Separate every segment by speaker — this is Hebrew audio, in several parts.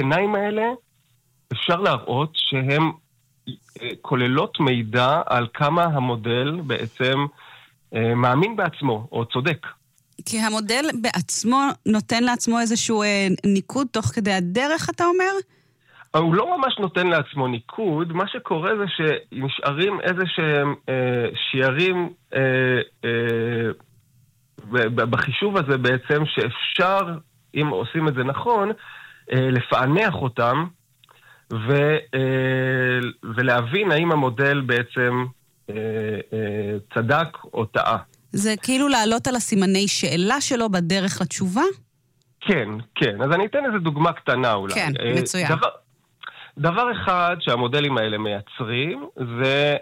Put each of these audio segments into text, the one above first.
Speaker 1: השיניים האלה, אפשר להראות שהן כוללות מידע על כמה המודל בעצם מאמין בעצמו, או צודק.
Speaker 2: כי המודל בעצמו נותן לעצמו איזשהו ניקוד תוך כדי הדרך, אתה אומר?
Speaker 1: הוא לא ממש נותן לעצמו ניקוד, מה שקורה זה שנשארים איזה שהם שיערים בחישוב הזה בעצם, שאפשר, אם עושים את זה נכון, לפענח אותם, ולהבין האם המודל בעצם צדק או טעה.
Speaker 2: זה כאילו לעלות על הסימני שאלה שלו בדרך לתשובה?
Speaker 1: כן, כן. אז אני אתן איזו דוגמה קטנה אולי.
Speaker 2: כן, מצוין.
Speaker 1: דבר אחד שהמודלים האלה מייצרים, זה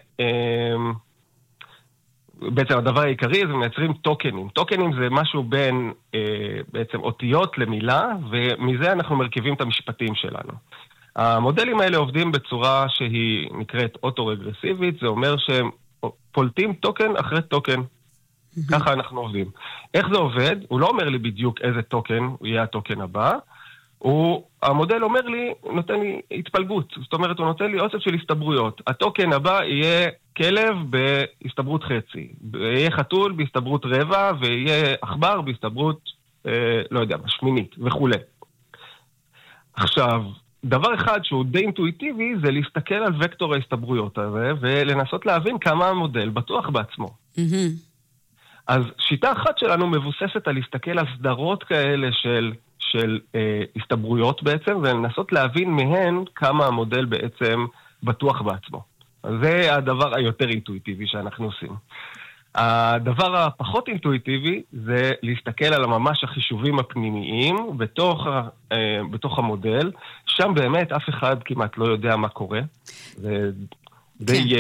Speaker 1: בעצם הדבר העיקרי, זה מייצרים טוקנים. טוקנים זה משהו בין בעצם אותיות למילה, ומזה אנחנו מרכיבים את המשפטים שלנו. המודלים האלה עובדים בצורה שהיא נקראת אוטו-רגרסיבית, זה אומר שהם פולטים טוקן אחרי טוקן. ככה אנחנו עובדים. איך זה עובד? הוא לא אומר לי בדיוק איזה טוקן הוא יהיה הטוקן הבא, המודל אומר לי, נותן לי התפלגות. זאת אומרת, הוא נותן לי אוסף של הסתברויות. הטוקן הבא יהיה כלב בהסתברות חצי, יהיה חתול בהסתברות רבע, ויהיה עכבר בהסתברות, לא יודע, שמינית וכו'. עכשיו, דבר אחד שהוא די אינטואיטיבי, זה להסתכל על וקטור ההסתברויות הזה, ולנסות להבין כמה המודל בטוח בעצמו. אז שיטה אחת שלנו מבוססת על להסתכל על סדרות כאלה של הסתברויות בעצם, ולנסות להבין מהן כמה המודל בעצם בטוח בעצמו. אז זה הדבר היותר אינטואיטיבי שאנחנו עושים. הדבר הפחות אינטואיטיבי זה להסתכל על ממש החישובים הפנימיים בתוך המודל, שם באמת אף אחד כמעט לא יודע מה קורה. זה די...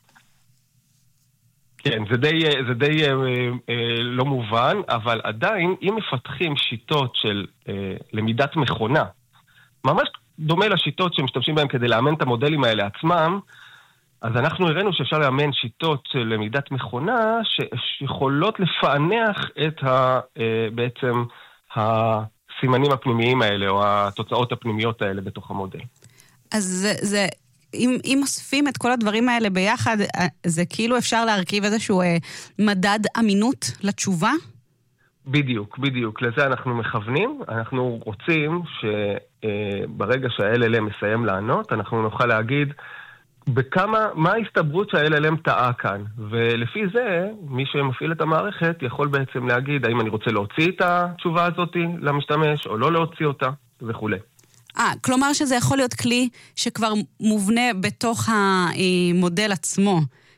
Speaker 1: כן, זה די לא מובן, אבל עדיין, אם מפתחים שיטות של למידת מכונה, ממש דומה לשיטות שמשתמשים בהן כדי לאמן את המודלים האלה עצמם, אז אנחנו הראינו שאפשר לאמן שיטות של למידת מכונה, שיכולות לפענח את בעצם הסימנים הפנימיים האלה, או התוצאות הפנימיות האלה בתוך המודל.
Speaker 2: אז זה... אם מוספים את כל הדברים האלה ביחד, זה כאילו אפשר להרכיב איזשהו מדד אמינות לתשובה? בדיוק.
Speaker 1: לזה אנחנו מכוונים. אנחנו רוצים שברגע שה-LLM מסיים לענות, אנחנו נוכל להגיד מה ההסתברות שה-LLM טעה כאן. ולפי זה, מי שמפעיל את המערכת יכול בעצם להגיד האם אני רוצה להוציא את התשובה הזאת למשתמש, או לא להוציא אותה, וכו'.
Speaker 2: כלומר שזה יכול להיות כלי שכבר מובנה בתוך המודל עצמו,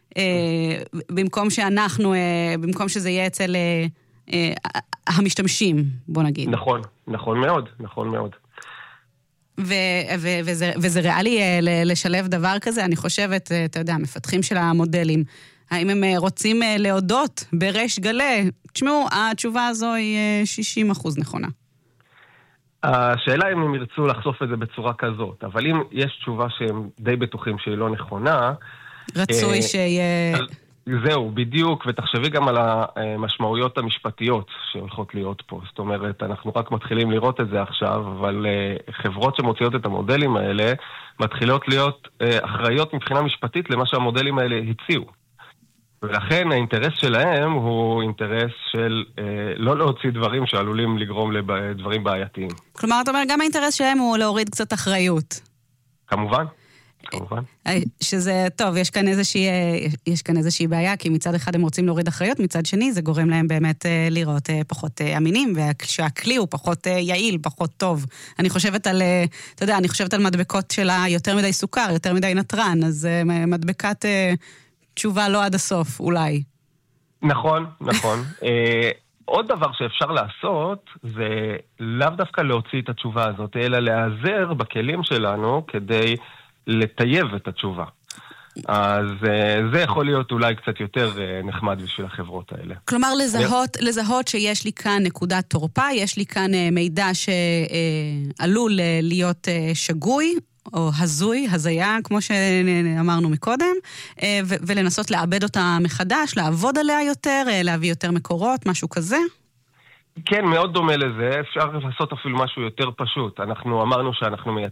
Speaker 2: במקום שזה יהיה אצל המשתמשים, בוא נגיד.
Speaker 1: נכון מאוד.
Speaker 2: וזה ריאלי לשלב דבר כזה, אני חושבת, אתה יודע, המפתחים של המודלים, האם הם רוצים להודות בריש גלי, תשמעו, התשובה הזו היא 60% נכונה.
Speaker 1: השאלה אם הם ירצו לחשוף את זה בצורה כזאת, אבל אם יש תשובה שהם די בטוחים שהיא לא נכונה...
Speaker 2: רצוי שיהיה...
Speaker 1: זהו, בדיוק, ותחשבי גם על המשמעויות המשפטיות שהולכות להיות פה. זאת אומרת, אנחנו רק מתחילים לראות את זה עכשיו, אבל חברות שמוציאות את המודלים האלה, מתחילות להיות אחראיות מבחינה משפטית למה שהמודלים האלה הציעו. ולכן האינטרס שלהם הוא אינטרס של לא להוציא דברים שעלולים לגרום לדברים בעייתיים.
Speaker 2: כלומר, אתה אומר, גם האינטרס שלהם הוא להוריד קצת אחריות.
Speaker 1: כמובן.
Speaker 2: שזה טוב, יש כאן איזושהי בעיה, כי מצד אחד הם רוצים להוריד אחריות, מצד שני זה גורם להם באמת לראות פחות אמינים, ושהכלי הוא פחות יעיל, פחות טוב. אני חושבת על מדבקות שלה יותר מדי סוכר, יותר מדי נטרן, אז מדבקת... תשובה לא עד הסוף, אולי.
Speaker 1: נכון. עוד דבר שאפשר לעשות, זה לאו דווקא להוציא את התשובה הזאת, אלא להיעזר בכלים שלנו כדי לטייב את התשובה. אז זה יכול להיות אולי קצת יותר נחמד בשביל החברות האלה.
Speaker 2: כלומר, לזהות שיש לי כאן נקודת תורפה, יש לי כאן מידע שעלול להיות שגוי, או הזיה, כמו שאמרנו מקודם, ולנסות לעבד אותה מחדש, לעבוד עליה יותר, להביא יותר מקורות, משהו כזה?
Speaker 1: כן, מאוד דומה לזה. אפשר לעשות אפילו משהו יותר פשוט. אנחנו אמרנו שאנחנו